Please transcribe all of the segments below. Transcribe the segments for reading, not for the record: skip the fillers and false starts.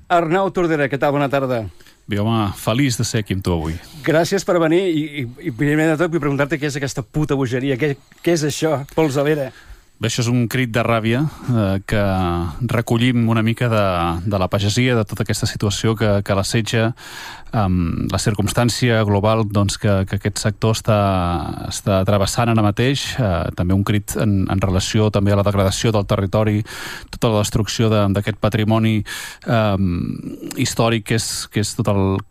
Arnau Tordera, què tal? Bona tarda. Bé, home, feliç de ser aquí amb tu avui. Gràcies per venir i primer de tot vull preguntar-te què és aquesta puta bogeria, què és això, polsalera? Bé, això és un crit de ràbia que recollim una mica de la pagesia, de tota aquesta situació que l'assetja, la circumstància global doncs, que aquest sector està travessant ara mateix, també un crit en relació també a la degradació del territori, tota la destrucció d'aquest patrimoni històric que és tot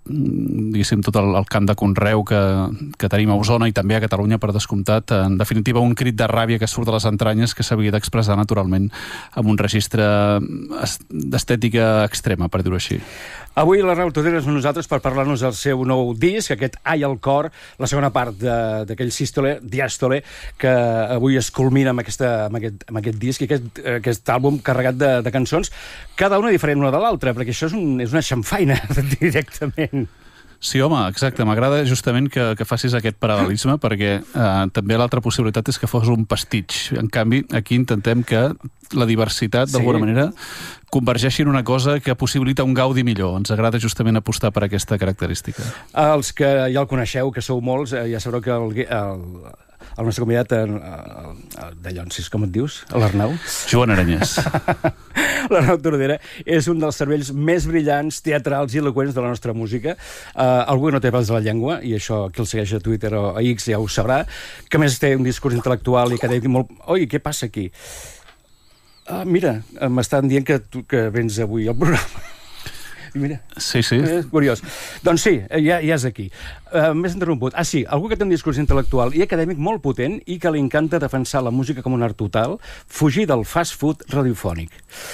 el camp de conreu que tenim a Osona i també a Catalunya, per descomptat. En definitiva, un crit de ràbia que surt de les entranyes que s'havia d'expressar naturalment amb un registre d'estètica extrema, per dir-ho així. Avui l'Arnau Tordera és amb nosaltres per parlar-nos del seu nou disc, aquest Ai al cor, la segona part d'aquell sístole, diàstole, que avui es culmina amb aquest disc i aquest àlbum carregat de cançons, cada una diferent una de l'altra, perquè això és una xamfaina directament. Sí, home, exacte. M'agrada justament que facis aquest paral·lelisme perquè també l'altra possibilitat és que fos un pastitx. En canvi, aquí intentem que la diversitat, d'alguna manera, convergeixi en una cosa que possibilita un gaudi millor. Ens agrada justament apostar per aquesta característica. Els que ja el coneixeu, que sou molts, ja sabreu que el nostre convidat de Llonsis, com et dius? L'Arnau? Joan Aranyès. L'Arnau Tordera és un dels cervells més brillants, teatrals i eloqüents de la nostra música. Algú que no té pèls de la llengua, i això qui el segueix a Twitter o a X ja ho sabrà, que més té un discurs intel·lectual i acadèmic molt... Oi, què passa aquí? Mira, m'estan dient que vens avui al programa. Mira. Sí. Curiós. Doncs sí, ja és aquí. M'he interromput. Sí, algú que té un discurs intel·lectual i acadèmic molt potent i que li encanta defensar la música com un art total, fugir del fast food radiofònic.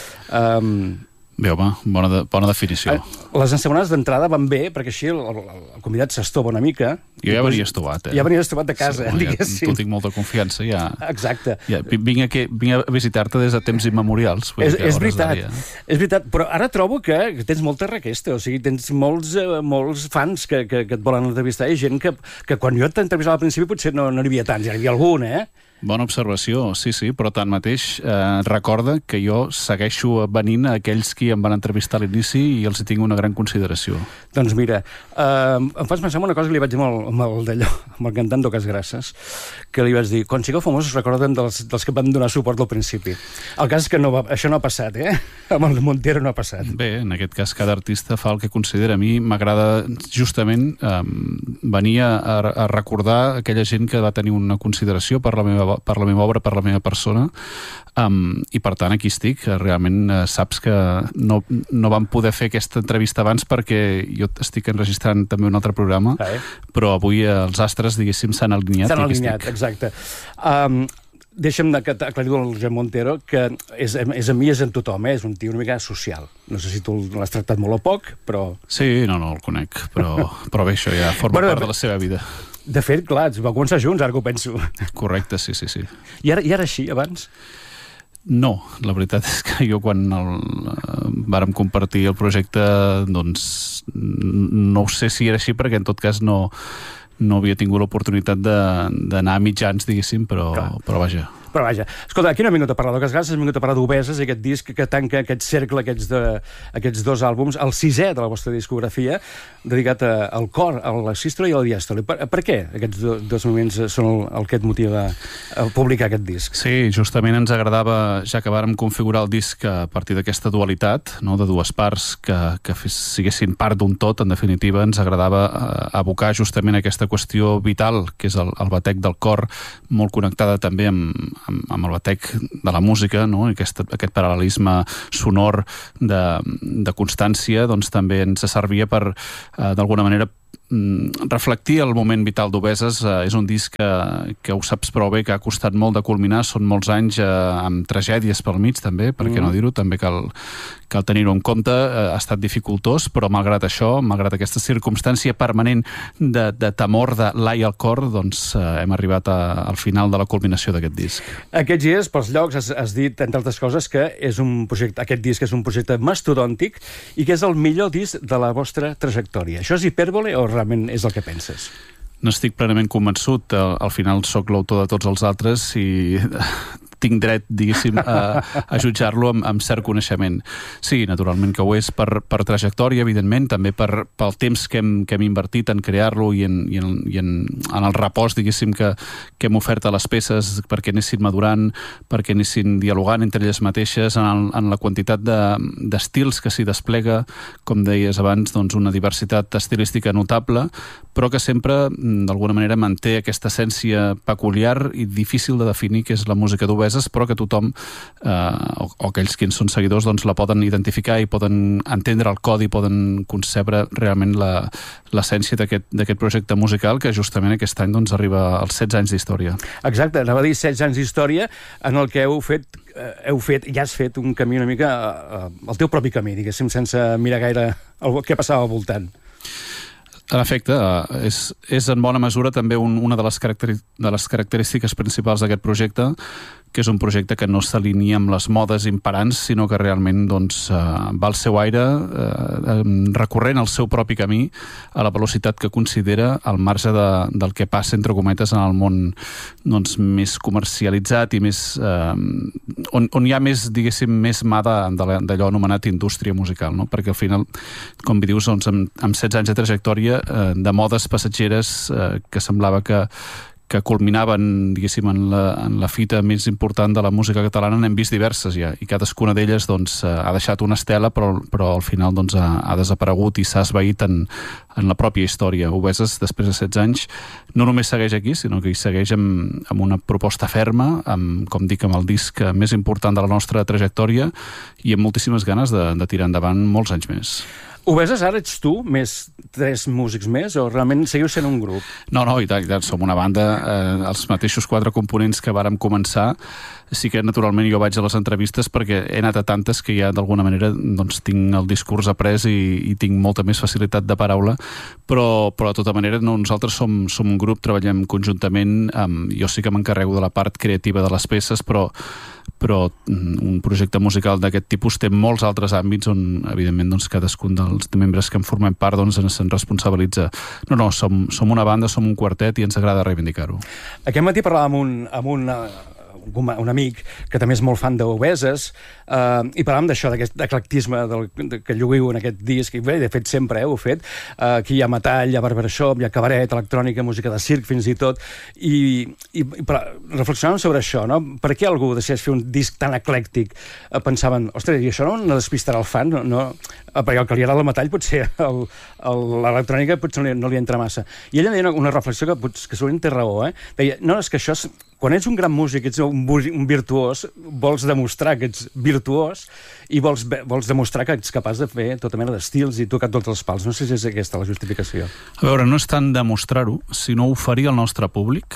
Bé, home, bona definició. Les ensamonades d'entrada van bé, perquè així el convidat s'estova una mica. Jo ja venia estovat, Ja venia estovat de casa, diguéssim. Tu tinc molta confiança, ja. Exacte. Vinc a visitar-te des de temps immemorials. És veritat, però ara trobo que tens molta requesta, o sigui, tens molts fans que et volen entrevistar, i gent que quan jo t'entrevistava al principi potser no n'hi havia tants, ja n'hi havia algun, Bona observació, sí, però tanmateix recorda que jo segueixo venint a aquells qui em van entrevistar a l'inici i els hi tinc una gran consideració. Doncs mira, em fas pensar en una cosa que li vaig dir amb el cantant d'Oques Grasses, que li vaig dir, quan sigueu famosos recorden dels que van donar suport al principi. El cas és que això no ha passat, amb el Montero no ha passat. Bé, en aquest cas cada artista fa el que considera. A mi m'agrada justament venir a recordar aquella gent que va tenir una consideració per la meva obra, per la meva persona, i per tant aquí estic. Realment saps que no vam poder fer aquesta entrevista abans perquè jo estic enregistrant també un altre programa, però avui els astres, diguéssim, s'han alineat. S'han alineat, exacte. Deixa'm aclarir el Joan Montero, que és a mi, és en tothom, és un tio una mica social. No sé si tu l'has tractat molt o poc, però... Sí, no el conec, però bé, això ja forma part de la seva vida. De fet, clar, va començar junts, ara que ho penso. Correcte, sí. I ara així, abans? No, la veritat és que jo quan vàrem compartir el projecte, doncs no ho sé si era així, perquè en tot cas no havia tingut l'oportunitat d'anar a mitjans, diguéssim, però vaja. Però vaja, escolta, aquí no hem vingut a parlar d'Oques Grasses, hem vingut a parlar d'Obeses, aquest disc que tanca aquest cercle, aquests dos àlbums, el 6è de la vostra discografia, dedicat al cor, a la sístole i a la diàstole. Per què aquests dos moments són el que et motiva a publicar aquest disc? Sí, justament ens agradava, ja que vàrem configurar el disc a partir d'aquesta dualitat, de dues parts que siguessin part d'un tot, en definitiva, ens agradava abocar justament aquesta qüestió vital, que és el batec del cor, molt connectada també amb el batec de la música, no? Aquest paral·lelisme sonor de constància, doncs també ens servia per, d'alguna manera, reflectir el moment vital d'Obeses. És un disc que ho saps prou bé, que ha costat molt de culminar, són molts anys amb tragèdies pel mig també, per què no dir-ho, també cal tenir-ho en compte. Ha estat dificultós, però malgrat això, malgrat aquesta circumstància permanent de temor de l'ai al cor, doncs hem arribat al final de la culminació d'aquest disc. Aquests dies, pels llocs, has dit, entre altres coses, que aquest disc és un projecte mastodòntic i que és el millor disc de la vostra trajectòria. Això és hipèrbole o realment és el que penses? No estic plenament convençut. Al final sóc l'autor de tots els altres i tinc dret, diguéssim, a jutjar-lo amb cert coneixement. Sí, naturalment que ho és per trajectòria, evidentment, també pel temps que hem invertit en crear-lo i en el repòs, diguéssim, que hem ofert a les peces perquè anessin madurant, perquè anessin dialogant entre elles mateixes, en la quantitat d'estils que s'hi desplega, com deies abans, doncs una diversitat estilística notable, però que sempre, d'alguna manera, manté aquesta essència peculiar i difícil de definir, que és la música d'Obeses, però que tothom, o aquells que en són seguidors, doncs la poden identificar i poden entendre el codi, poden concebre realment l'essència d'aquest projecte musical, que justament aquest any doncs, arriba als 16 anys d'història. Exacte, anava a dir 16 anys d'història en el que ja has fet un camí una mica, el teu propi camí, diguéssim, sense mirar gaire què passava al voltant. En efecte, és en bona mesura també una de les característiques principals d'aquest projecte, que és un projecte que no s'alinea amb les modes imperants, sinó que realment doncs, va al seu aire, recorrent el seu propi camí a la velocitat que considera al marge del que passa, entre cometes, en el món doncs, més comercialitzat i més, on hi ha més, diguéssim, més mà d'allò anomenat indústria musical, no? Perquè al final, com dius, doncs, amb 16 anys de trajectòria de modes passatgeres que semblava que culminaven, diguéssim, en la fita més important de la música catalana, n'hem vist diverses ja, i cadascuna d'elles doncs, ha deixat una estela, però al final doncs, ha desaparegut i s'ha esvaït en la pròpia història. Obeses, després de 16 anys, no només segueix aquí, sinó que hi segueix amb una proposta ferma, com dic, amb el disc més important de la nostra trajectòria i amb moltíssimes ganes de tirar endavant molts anys més. Obeses, ara ets tu, més 3 músics més, o realment seguiu sent un grup? No, i tant, som una banda, els mateixos 4 components que vàrem començar. Sí que naturalment jo vaig a les entrevistes perquè he anat a tantes que ja d'alguna manera doncs, tinc el discurs après i tinc molta més facilitat de paraula, però de tota manera nosaltres som un grup, treballem conjuntament, jo sí que m'encarrego de la part creativa de les peces, però un projecte musical d'aquest tipus té molts altres àmbits on, evidentment, doncs, cadascun dels membres que en formem part doncs, se'n responsabilitza. No, som una banda, som un quartet i ens agrada reivindicar-ho. Aquest matí parlàvem amb un amic que també és molt fan d'Obeses i parlàvem d'això, d'aquest eclectisme que llogueu en aquest disc, i bé, de fet sempre ho he fet, aquí hi ha metall, hi ha barbershop, hi ha cabaret, electrònica, música de circ fins i tot, i reflexionàvem sobre això, no? Per què algú decideix fer un disc tan eclèctic? Pensaven, ostres, i això no despistarà el fan? No? Perquè el que li agrada el metall potser l'electrònica potser no li entra massa. I ella deia una reflexió que segurament té raó, deia, no, és que això és quan ets un gran músic, ets un virtuós, vols demostrar que ets virtuós i vols demostrar que ets capaç de fer tota mena d'estils i tocar tots els pals. No sé si és aquesta la justificació. A veure, no és tant demostrar-ho, sinó oferir al nostre públic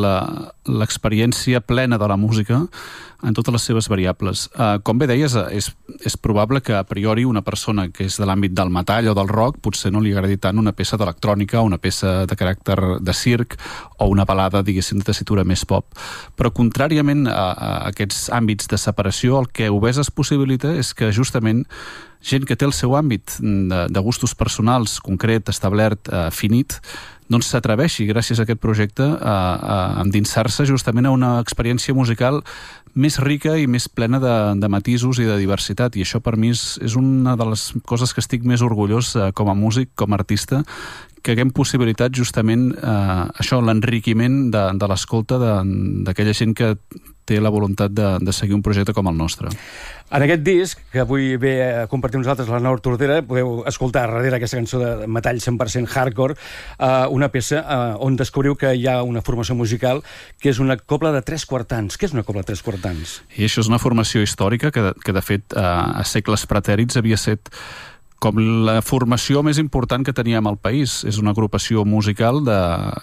l'experiència plena de la música en totes les seves variables. Com bé deies, és probable que a priori una persona que és de l'àmbit del metall o del rock potser no li agradi tant una peça d'electrònica o una peça de caràcter de circ o una balada, diguéssim, de tessitura més pop. Però contràriament a aquests àmbits de separació, el que Obeses possibilita és que justament gent que té el seu àmbit de gustos personals concret, establert, finit, doncs s'atreveixi, gràcies a aquest projecte, a endinsar-se justament a una experiència musical més rica i més plena de matisos i de diversitat, i això per mi és una de les coses que estic més orgullós com a músic, com a artista, que haguem possibilitat justament això, l'enriquiment de l'escolta d'aquella gent que té la voluntat de seguir un projecte com el nostre. En aquest disc, que avui ve a compartir amb nosaltres l'Arnau Tordera, podeu escoltar darrere aquesta cançó de metall 100% hardcore, una peça on descobriu que hi ha una formació musical que és una cobla de 3 quartans. Què és una cobla de 3 quartans? I això és una formació històrica que de fet, a segles pretèrits havia estat com la formació més important que teníem al país. És una agrupació musical de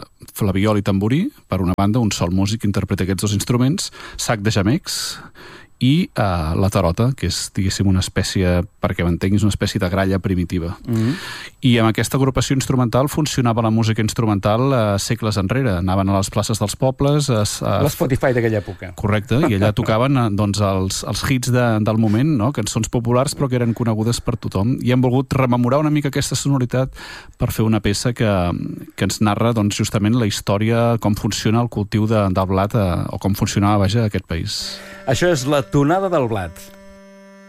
flabiol i tamborí, per una banda, un sol músic que interpreta aquests 2 instruments, sac de gemecs i la tarota, que és, diguéssim, una espècie, perquè m'entenguis, una espècie de gralla primitiva. I amb aquesta agrupació instrumental funcionava la música instrumental segles enrere. Anaven a les places dels pobles... L'Spotify d'aquella època. Correcte, i allà tocaven doncs, els hits del moment, no? Cançons populars però que eren conegudes per tothom, i hem volgut rememorar una mica aquesta sonoritat per fer una peça que ens narra doncs, justament la història, com funciona el cultiu del blat o com funcionava, vaja, aquest país. Això és la tonada del blat.